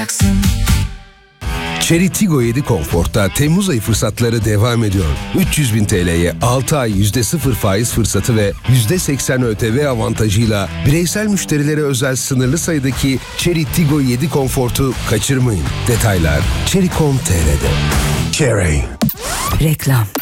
Chery Tiggo 7 Comfort'ta Temmuz ayı fırsatları devam ediyor. 300.000 TL'ye 6 ay %0 faiz fırsatı ve %80 ÖTV avantajıyla bireysel müşterilere özel sınırlı sayıdaki Chery Tiggo 7 Comfort'u kaçırmayın. Detaylar Chery.com.tr'de. Chery. Reklam.